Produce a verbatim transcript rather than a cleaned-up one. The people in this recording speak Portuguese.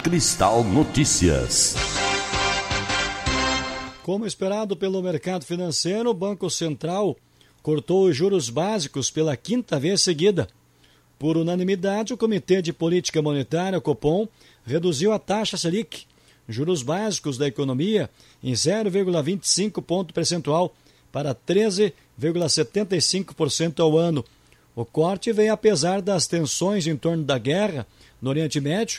Cristal Notícias. Como esperado pelo mercado financeiro, o Banco Central cortou os juros básicos pela quinta vez seguida. Por unanimidade, o Comitê de Política Monetária, Copom, reduziu a taxa Selic, juros básicos da economia, em zero vírgula vinte e cinco ponto percentual para treze vírgula setenta e cinco por cento ao ano. O corte veio apesar das tensões em torno da guerra no Oriente Médio